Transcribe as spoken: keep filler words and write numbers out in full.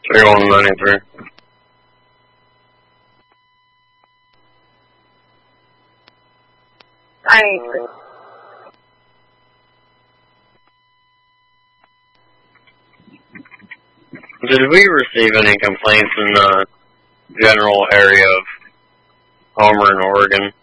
three one nine three. ninety-three. Did we receive any complaints in the general area of Homer and Oregon?